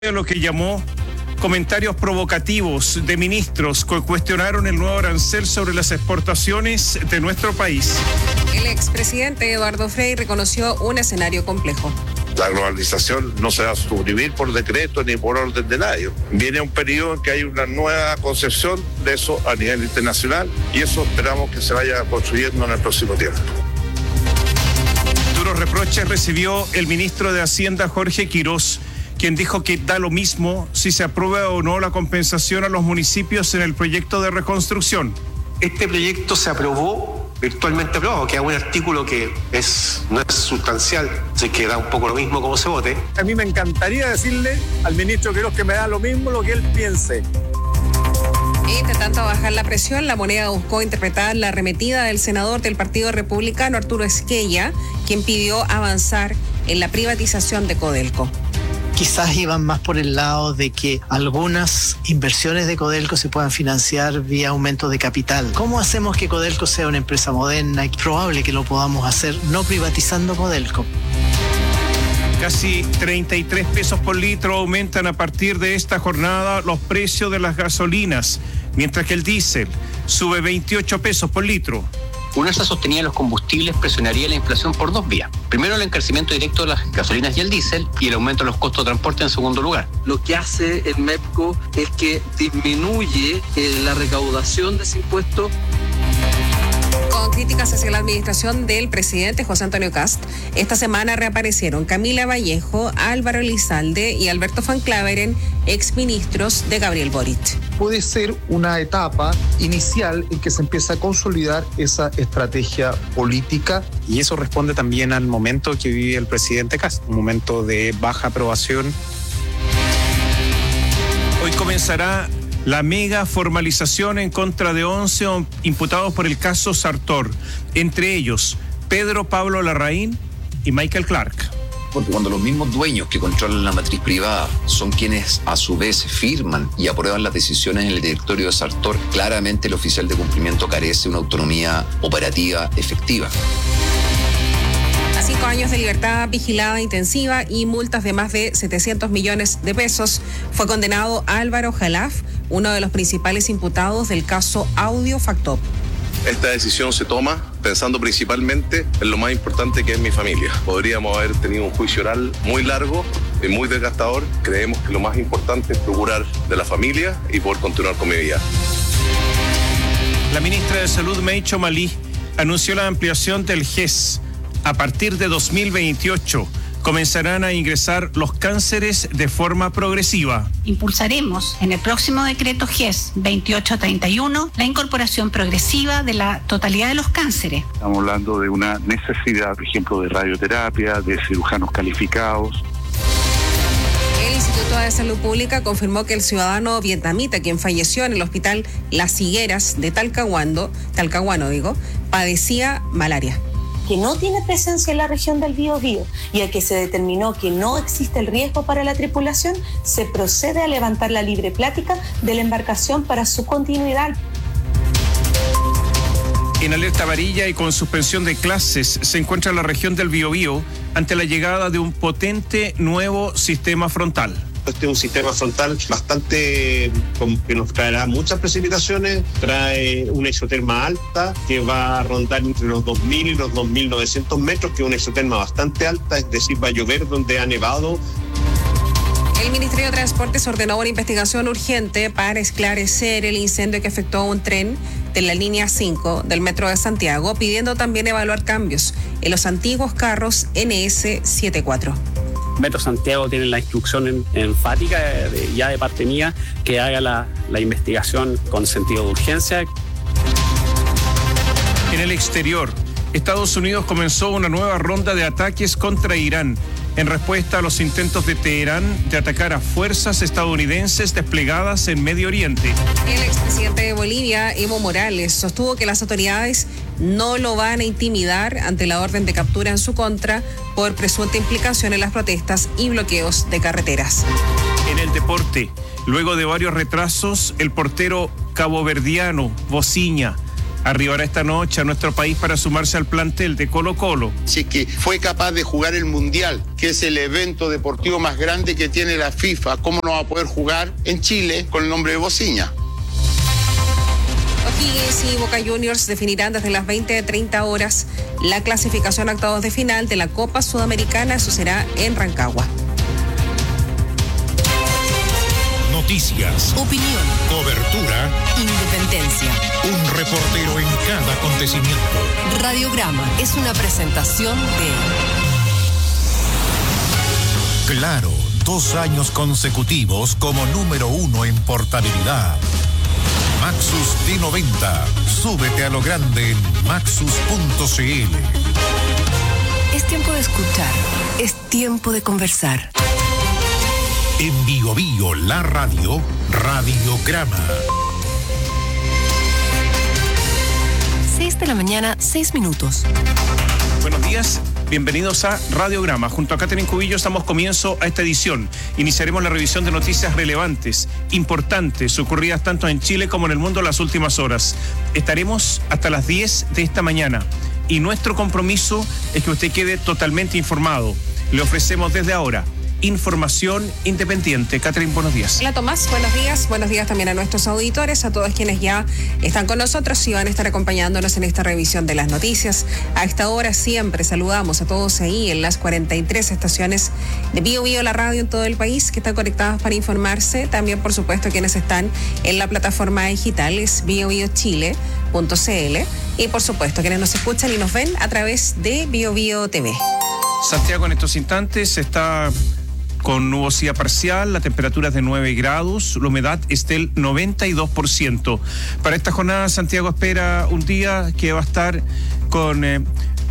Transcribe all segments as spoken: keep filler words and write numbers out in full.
Lo que llamó comentarios provocativos de ministros que cuestionaron el nuevo arancel sobre las exportaciones de nuestro país. El expresidente Eduardo Frei reconoció un escenario complejo. La globalización no se va a suprimir por decreto ni por orden de nadie. Viene un periodo en que hay una nueva concepción de eso a nivel internacional y eso esperamos que se vaya construyendo en el próximo tiempo. Duros reproches recibió el ministro de Hacienda, Jorge Quirós, quien dijo que da lo mismo si se aprueba o no la compensación a los municipios en el proyecto de reconstrucción. Este proyecto se aprobó, virtualmente aprobado, que es un artículo que es, no es sustancial, así que da un poco lo mismo como se vote. A mí me encantaría decirle al ministro Quirós que me da lo mismo lo que él piense. Intentando bajar la presión, La Moneda buscó interpretar la arremetida del senador del Partido Republicano, Arturo Esquella, quien pidió avanzar en la privatización de Codelco. Quizás iban más por el lado de que algunas inversiones de Codelco se puedan financiar vía aumento de capital. ¿Cómo hacemos que Codelco sea una empresa moderna? Es probable que lo podamos hacer no privatizando Codelco. Casi treinta y tres pesos por litro aumentan a partir de esta jornada los precios de las gasolinas, mientras que el diésel sube veintiocho pesos por litro. Un alza sostenida de los combustibles presionaría la inflación por dos vías. Primero, el encarecimiento directo de las gasolinas y el diésel, y el aumento de los costos de transporte en segundo lugar. Lo que hace el MEPCO es que disminuye eh, la recaudación de ese impuesto. Con críticas hacia la administración del presidente José Antonio Kast, esta semana reaparecieron Camila Vallejo, Álvaro Elizalde y Alberto Van Claveren, exministros de Gabriel Boric. Puede ser una etapa inicial en que se empieza a consolidar esa estrategia política. Y eso responde también al momento que vive el presidente Kast, un momento de baja aprobación. Hoy comenzará la mega formalización en contra de once imputados por el caso Sartor, entre ellos Pedro Pablo Larraín y Michael Clark. Porque cuando los mismos dueños que controlan la matriz privada son quienes a su vez firman y aprueban las decisiones en el directorio de Sartor, claramente el oficial de cumplimiento carece de una autonomía operativa efectiva. A cinco años de libertad vigilada intensiva y multas de más de setecientos millones de pesos fue condenado Álvaro Jalaf, uno de los principales imputados del caso Audio Factop. Esta decisión se toma pensando principalmente en lo más importante que es mi familia. Podríamos haber tenido un juicio oral muy largo y muy desgastador. Creemos que lo más importante es procurar de la familia y poder continuar con mi vida. La ministra de Salud, Meicho Malí, anunció la ampliación del G E S. A partir de dos mil veintiocho comenzarán a ingresar los cánceres de forma progresiva. Impulsaremos en el próximo decreto G E S veintiocho treinta y uno la incorporación progresiva de la totalidad de los cánceres. Estamos hablando de una necesidad, por ejemplo, de radioterapia, de cirujanos calificados. El Instituto de Salud Pública confirmó que el ciudadano vietnamita, quien falleció en el hospital Las Higueras de Talcahuano, Talcahuano digo, padecía malaria. Que no tiene presencia en la región del Biobío y a que se determinó que no existe el riesgo para la tripulación, se procede a levantar la libre plática de la embarcación para su continuidad. En alerta amarilla y con suspensión de clases se encuentra la región del Biobío ante la llegada de un potente nuevo sistema frontal. Este es un sistema frontal bastante que nos traerá muchas precipitaciones, trae una exoterma alta que va a rondar entre los dos mil y los dos mil novecientos metros, que es una exoterma bastante alta, es decir, va a llover donde ha nevado. El Ministerio de Transportes ordenó una investigación urgente para esclarecer el incendio que afectó a un tren de la línea cinco del Metro de Santiago, pidiendo también evaluar cambios en los antiguos carros N S setenta y cuatro. Metro Santiago tiene la instrucción en, enfática de, ya de parte mía que haga la, la investigación con sentido de urgencia. En el exterior, Estados Unidos comenzó una nueva ronda de ataques contra Irán en respuesta a los intentos de Teherán de atacar a fuerzas estadounidenses desplegadas en Medio Oriente. El expresidente de Bolivia, Evo Morales, sostuvo que las autoridades no lo van a intimidar ante la orden de captura en su contra por presunta implicación en las protestas y bloqueos de carreteras. En el deporte, luego de varios retrasos, el portero caboverdiano Bociña arribará esta noche a nuestro país para sumarse al plantel de Colo-Colo. Si es que fue capaz de jugar el Mundial, que es el evento deportivo más grande que tiene la FIFA, ¿cómo no va a poder jugar en Chile con el nombre de Bociña? O'Higgins y Boca Juniors definirán desde las veinte treinta horas la clasificación a octavos de final de la Copa Sudamericana. Eso será en Rancagua. Noticias, opinión, cobertura, independencia. Un reportero en cada acontecimiento. Radiograma es una presentación de Claro, dos años consecutivos como número uno en portabilidad. Maxus T noventa. Súbete a lo grande en maxus punto c l. Es tiempo de escuchar, es tiempo de conversar. En Bio Bio, la radio, Radiograma. seis de la mañana, seis minutos. Buenos días, bienvenidos a Radiograma. Junto a Catherine Cubillo damos comienzo a esta edición. Iniciaremos la revisión de noticias relevantes, importantes, ocurridas tanto en Chile como en el mundo en las últimas horas. Estaremos hasta las diez de esta mañana y nuestro compromiso es que usted quede totalmente informado. Le ofrecemos desde ahora información independiente. Catherine, buenos días. Hola Tomás, buenos días. Buenos días también a nuestros auditores, a todos quienes ya están con nosotros y van a estar acompañándonos en esta revisión de las noticias. A esta hora siempre saludamos a todos ahí en las cuarenta y tres estaciones de Bio Bio, la radio en todo el país, que están conectadas para informarse. También, por supuesto, quienes están en la plataforma digital es bio bio chile punto c l y, por supuesto, quienes nos escuchan y nos ven a través de Bio Bio T V. Santiago en estos instantes está con nubosidad parcial, la temperatura es de nueve grados, la humedad es del noventa y dos por ciento. Para esta jornada, Santiago espera un día que va a estar con... Eh,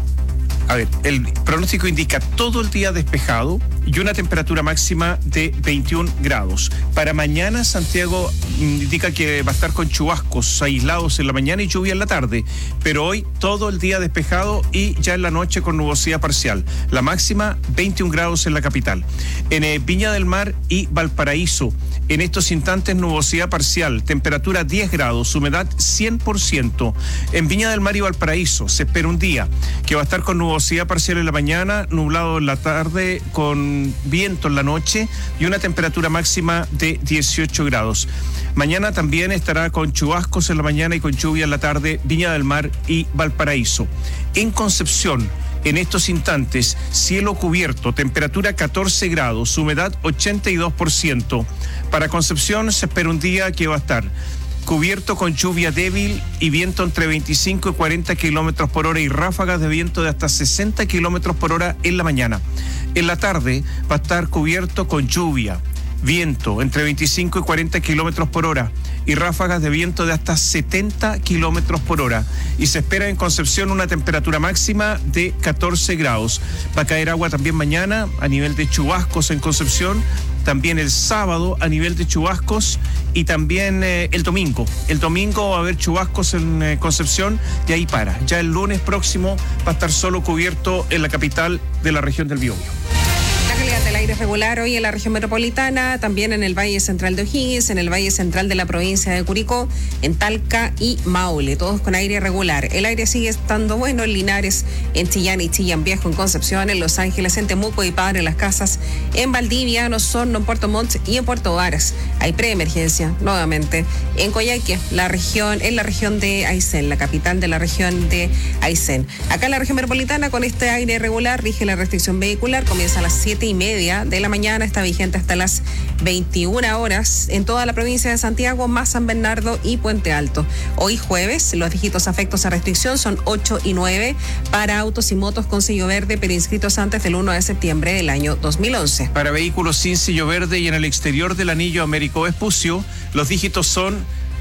a ver, el pronóstico indica todo el día despejado y una temperatura máxima de veintiún grados. Para mañana, Santiago indica que va a estar con chubascos aislados en la mañana y lluvia en la tarde, pero hoy todo el día despejado y ya en la noche con nubosidad parcial. La máxima, veintiún grados en la capital. En eh, Viña del Mar y Valparaíso, en estos instantes nubosidad parcial, temperatura diez grados, humedad cien por ciento. En Viña del Mar y Valparaíso se espera un día que va a estar con nubosidad parcial en la mañana, nublado en la tarde, con viento en la noche y una temperatura máxima de dieciocho grados. Mañana también estará con chubascos en la mañana y con lluvia en la tarde, Viña del Mar y Valparaíso. En Concepción, en estos instantes, cielo cubierto, temperatura catorce grados, humedad ochenta y dos por ciento. Para Concepción se espera un día que va a estar cubierto con lluvia débil y viento entre veinticinco y cuarenta kilómetros por hora y ráfagas de viento de hasta sesenta kilómetros por hora en la mañana. En la tarde va a estar cubierto con lluvia, viento entre veinticinco y cuarenta kilómetros por hora y ráfagas de viento de hasta setenta kilómetros por hora. Y se espera en Concepción una temperatura máxima de catorce grados. Va a caer agua también mañana a nivel de chubascos en Concepción. También el sábado a nivel de chubascos y también eh, el domingo. El domingo va a haber chubascos en eh, Concepción y ahí para. Ya el lunes próximo va a estar solo cubierto en la capital de la región del Biobío. La calidad del aire es regular hoy en la región metropolitana, también en el Valle Central de O'Higgins, en el Valle Central de la provincia de Curicó, en Talca y Maule, todos con aire regular. El aire sigue estando bueno en Linares, en Chillán y Chillán Viejo, en Concepción, en Los Ángeles, en Temuco y Padre Las Casas, en Valdivia, en Osorno, en Puerto Montt y en Puerto Varas. Hay preemergencia nuevamente en Coyhaique, la región, en la región de Aysén, la capital de la región de Aysén. Acá en la región metropolitana, con este aire regular, rige la restricción vehicular, comienza a las siete y media de la mañana, está vigente hasta las veintiuna horas en toda la provincia de Santiago, más San Bernardo y Puente Alto. Hoy jueves, los dígitos afectos a restricción son ocho y nueve para autos y motos con sello verde, pero inscritos antes del uno de septiembre del año dos mil once. Para vehículos sin sello verde y en el exterior del anillo Américo Vespucio, los dígitos son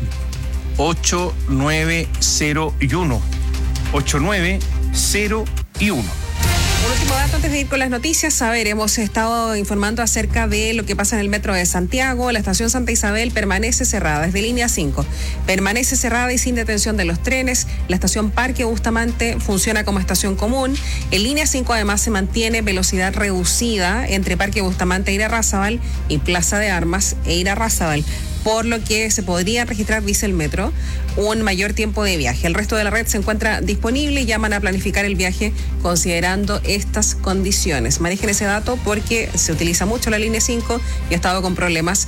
ocho, nueve, cero y uno. ocho, nueve, cero y uno. Un último dato antes de ir con las noticias. A ver, hemos estado informando acerca de lo que pasa en el metro de Santiago. La estación Santa Isabel permanece cerrada desde línea cinco. Permanece cerrada y sin detención de los trenes. La estación Parque Bustamante funciona como estación común. En línea cinco además se mantiene velocidad reducida entre Parque Bustamante e Irarrázaval y Plaza de Armas e Irarrázaval. por lo que se podría registrar, dice el metro, un mayor tiempo de viaje. El resto de la red se encuentra disponible y llaman a planificar el viaje considerando estas condiciones. Manejen ese dato porque se utiliza mucho la línea cinco y ha estado con problemas